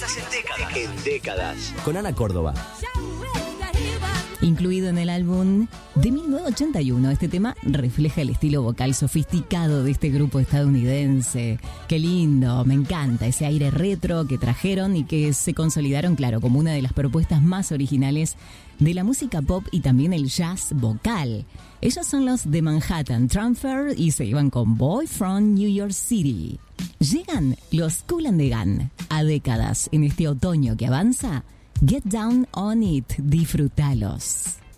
Décadas en décadas. En décadas. Con Ana Córdoba. Incluido en el álbum de 1981, este tema refleja el estilo vocal sofisticado de este grupo estadounidense. Qué lindo, me encanta ese aire retro que trajeron y que se consolidaron, claro, como una de las propuestas más originales de la música pop y también el jazz vocal. Ellos son los The Manhattan Transfer y se iban con Boy from New York City. Llegan los Kool and the Gang a décadas en este otoño que avanza. Get Down on It, disfrútalos.